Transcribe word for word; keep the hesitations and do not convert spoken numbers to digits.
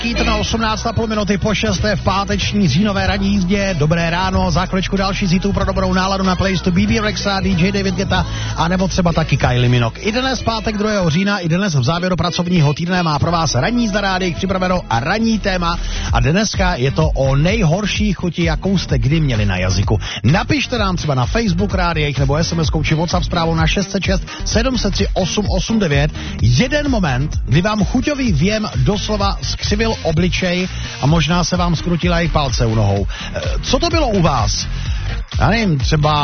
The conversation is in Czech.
Keaton na osmnáct a půl minuty po šesté v páteční říjnové ranní jízdě. Dobré ráno, za chviličku další z hitů pro dobrou náladu na playlistu B B Rexa, D J David Guetta a nebo třeba taky Kylie Minogue. I dnes pátek druhého října, i dnes v závěru pracovního týdne má pro vás ranní jízda rádií připraveno a ranní téma a dneska je to o nejhorší chuti, jakou jste kdy měli na jazyku. Napište nám třeba na Facebook rádiích nebo es em eskou či WhatsApp zprávou na šest set šest sedm set tři osm osm devět. Jeden moment, kdy vám chuťový věm doslova skřivil obličej a možná se vám skrutila i palce u nohou. Co to bylo u vás? Já nevím, třeba